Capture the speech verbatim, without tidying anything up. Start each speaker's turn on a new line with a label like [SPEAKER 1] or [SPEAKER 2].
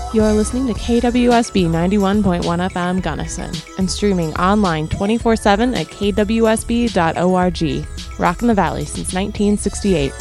[SPEAKER 1] You're listening to K W S B ninety-one point one F M Gunnison and streaming online twenty-four seven at k w s b dot org. Rockin' the Valley since nineteen sixty-eight.